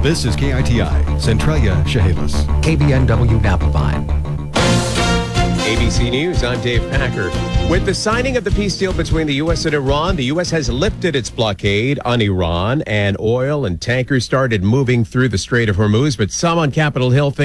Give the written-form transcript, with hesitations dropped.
This is KITI, Centralia, Chehalis. KBNW Napa Vine. ABC News, I'm Dave Packer. With the signing of the peace deal between the U.S. and Iran, the U.S. has lifted its blockade on Iran, and oil and tankers started moving through the Strait of Hormuz. But some on Capitol Hill think